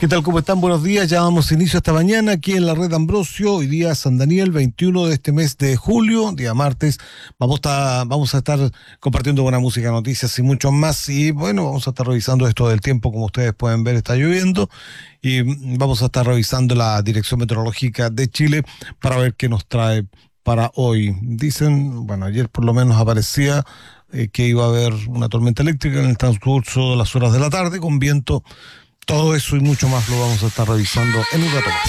¿Qué tal? ¿Cómo están? Buenos días. Ya damos inicio esta mañana aquí en la red Ambrosio. Hoy día San Daniel, 21 de este mes de julio, día martes. Vamos a estar compartiendo buena música, noticias y mucho más. Y bueno, vamos a estar revisando esto del tiempo. Como ustedes pueden ver, está lloviendo. Y vamos a estar revisando la Dirección Meteorológica de Chile para ver qué nos trae para hoy. Dicen, bueno, ayer por lo menos aparecía que iba a haber una tormenta eléctrica en el transcurso de las horas de la tarde con viento. Todo eso y mucho más lo vamos a estar revisando en un rato más.